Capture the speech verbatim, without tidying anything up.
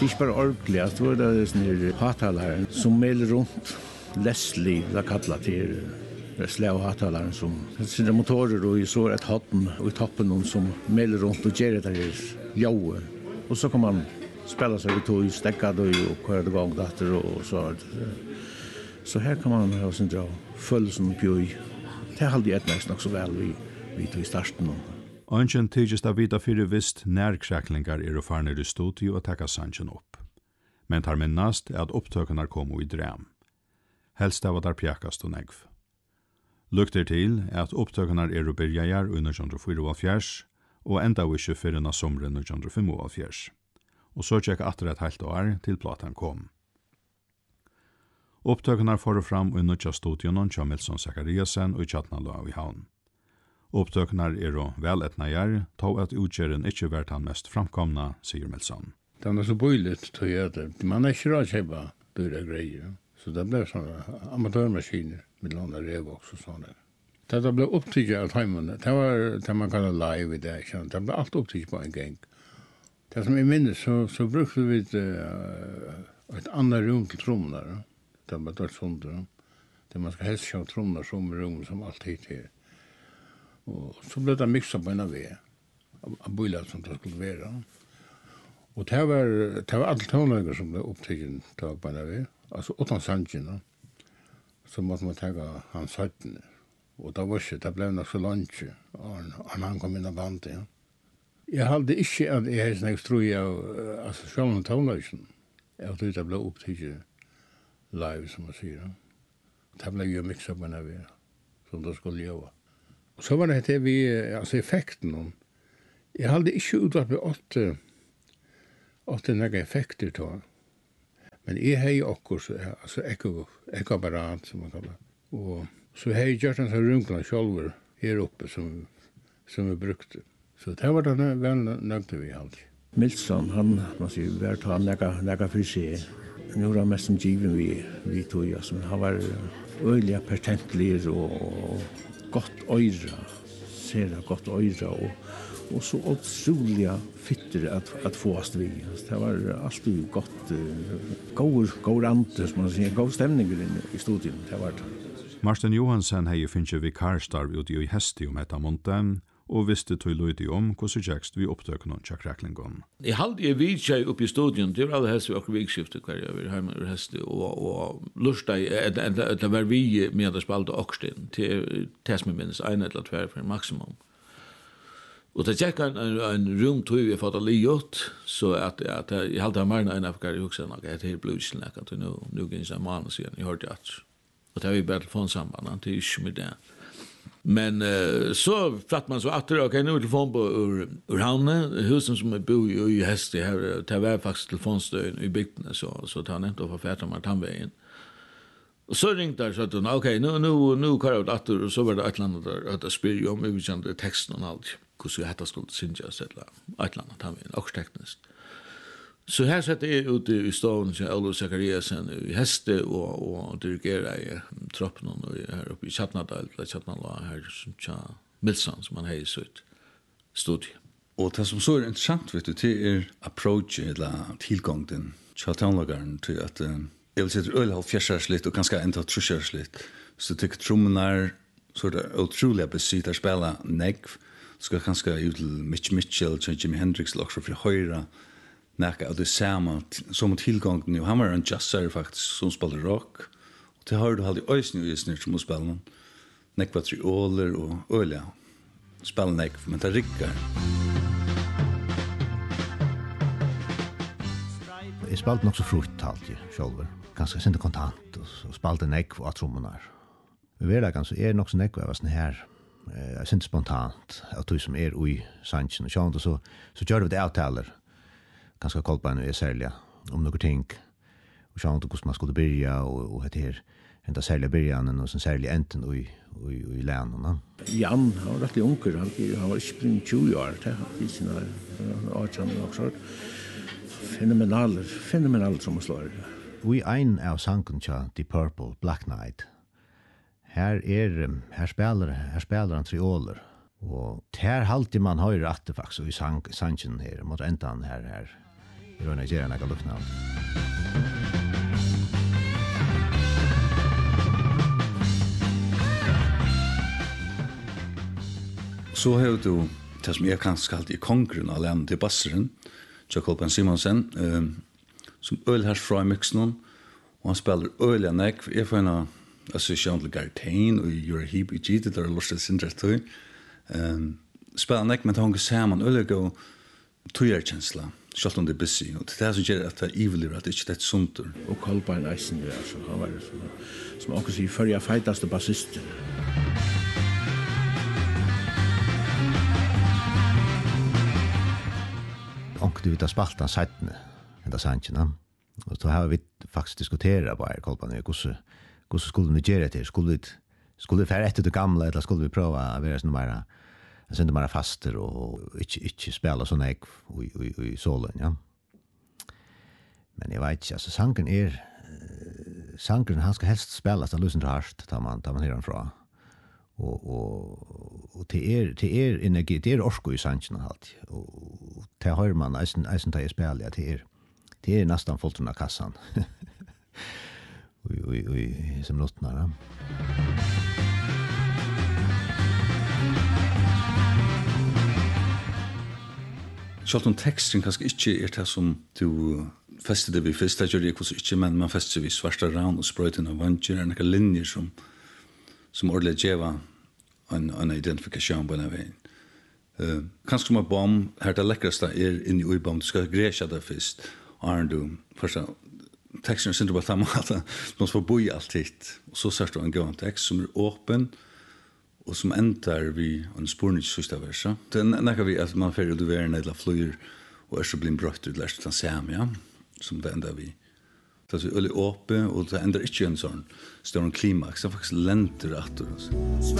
Det är inte bara ordentligt, det var det sån hattalaren som mäler runt Leslie, det kallar till slä hattalaren som sina motorer och så ett hatten och i toppen som mäler runt och ger det där jo. Och så kan man spela sig vid tog, stäcka då och köra det igång dator och så. Så här kan man ha sin dra följsen på i. Det hade jag nästan också väl vi vi tog i starten. Ønsken tygist av vita fyrir vist nærkraklingar er og farnir i studio og taka sannsjen opp. Men tar minnast er at opptøkene komo i drem. Helst av at der pjakast og negv. Lukter til er at opptøkene er og byrjajar i nitjan fyrtiofyra og enda ikke fyrir na somre nitjan fimmoghálvfjerds. Og så tjekk atter et halvt år til platan kom. Opptøkene får fram i nitja studionen til Milson Zachariasen og i Tjatnala i havn. Opptøknar er og veletnajar, tog at utgjeren ikke vært han mest framkomna, sier Milson. Det er så bøyligt, tror jeg, at man er ikke råd kjøpa dyre greier. Så det ble sånne amatørmaskiner, med lånda Revox og sånne. Det ble opptykket av timene. Det var det man kallar live i det, ikke? Det ble alt opptykket på en gang. Det som jeg minnes, så, så brukte vi et, uh, et annet rom til trommene. Det ble dørt sånt, det man skal helst kjøpe trommene som rom som alltid til. Og så blev det mixat på en av det, av bøylet som det skulle være. Og det var, det var alle tonlager som ble opptrykken til på en av det, altså utan sannsjene, så måtte man tenke hans høytene. Og det var ikke, det ble nok så langt, og han kom inn av bandet. Ja. Jeg hadde ikke at jeg hadde snakket tro av, altså selv om tonlagen, jeg hadde det ble opptrykken live, som man sier. Det ble jo mixat på en av det, som det skulle gjøre. Så var det det vi, altså effekten. Jeg hadde ikke utvalgt på åtte, åtte nægge effekter til. Men jeg har jo også, altså ekoapparat, som man kallar. Og så har jeg gjort en sånn runkene selv her oppe som, som vi brukte. Så det var det vel nøgte vi alltid. Milson, han, man sier, vi har tatt nægge, nægge for seg. Nå var mest som given vi, vi tog, altså. Han var øyelig pertentlig og gott øyra, ser gott øyra, og, og så utrolig fitter at, at få oss vi. Det var alltid godt, uh, god, god ante, som man sier, god stemning i studien, det var det. Martin Johansen hei finnje vikarstarv ute i Hesti om etta måneden, og visste tog løyde om hvordan kjekst vi opptøk noen kjakraklingon. Jeg halde jeg vidtjei opp i studien, det var alle helst vi akkur vikskiftet hver jeg var hjemme ur Hesti, og, og lusta det var vi med å spalte okstinn til det som jeg minnes en eller tver for maksimum. Og det tjekk en, en rum tog vi fått ali gjort, så at, at jeg halde jeg marna en av hver jeg hukse nok, at jeg blir utsynnek, at nå gynns en måned siden, jeg hørte at, og det har vi bare telefonsamband, det er ikke med det. Men uh, så fatt man så att okej okay, nu är telefon på ur ur havne husen som är bo i, i Hesti här det var faktiskt telefonstöd i bygden så så tar han inte för färta man tar vägen. Och så ringde där så att okej okay, nu nu nu kör jag att och så var det ett land där att det spyr om vi kände texten och allt hur så heter skulle synja sätta ett land tar vi också tekniskt. Så här sätter jag ut i staden till Olof Zachariasen i Hesti och, och dirigerar i troppen och här uppe i Tjatnadal, eller Tjatnala, här som tja Milson som man har i sitt studie. Och det som så är intressant vet du, det är approach eller tillgången Tjatnalagaren till att jag vill säga öl har fjärsligt och ganska inte truskärsligt. Så tycker trummorna så är det otroliga besit att spela negv. Ska ganska ut till Mitch Mitchell, Jimi Hendrix, också för höra. Näka av det samma som tillgång nu. Han var en jazzare faktiskt som spelade rock. Och det har du aldrig ösning i snart som spelar. Näka trioler och öliga. Spelar näka men det rickar. Jag spelade också frukt alltid själv. Ganska sent kontant och spelade näka och trummorna. Vi vet ganska är nog så näka var sån här eh sent spontant att du som är i sanchen och så så så gör vi det avtaler. Ganska koll på en är sälja om några ting och så inte hur man skulle börja och och det här ända sälja början och sen sälja enten och i och i länen. Jan har rätt onkel han han var inte tjugo år det i sina artan också. Fenomenal fenomenal som slår. Vi ein av sanken tja The Purple Black Knight. Här är här spelar här spelar han trioler. Och här halti man höra att det faktiskt i sank sanchen här mot ändan här här röna gera några luftna. Så har du det som jeg kanskje kalt i kongren av landet til basseren, Jakob Simonsen, eh, som øl her fra i mixen, og han spiller øl av nek, jeg får en assosiasjon til Gartain og You're a Heap i G, det er lustig sindretøy. Um, spiller nek, men det har sammen øl og tøyerkjensla, selv om det er busy, og det er det som gjør at det er ivelig, at det ikke er et sunter. Og Kolbein Eisen, ja, så han var som, som også sier, førja feitaste bassisten. Och du vet att spaltan sättne ända sanchen. Och så har vi faktiskt diskuterat bara Kolbein hur så hur skulle ni göra det? Skulle vi skulle vi färra efter det gamla eller skulle vi prova att vara såna mer sen det mer faster och inte inte spela såna ek i i i solen, ja. Men jag vet inte, alltså sanken är sanken han ska helst spela så lösen harst tar man tar man här ifrån. Och och och det är det är energi det är orsko i sanchen halt och det har man nästan nästan ta spel ja det är det är nästan fullt under kassan. Oj oj oj som låtnar då. Självt texten kanske inte är det som du fäster det vid första gör det kanske inte men man fäster vid svarta round och spröjten av vancher och några linjer som som ordentligt geva en en identifikation på en väg. Eh kanske som en bomb här det läckraste är in i bomb ska gräscha där först. Är du första texten syns det bara samma att de får bo i allt hit och så ser du en gång text som är öppen och som ändrar vi en spårning sista versa. Den när vi att man får du vara en eller flyr och är så blind brött ut läst att säga ja som det ändrar vi. Det är öle öppen och det ändrar inte en sån stor klimax. Det faktiskt länder att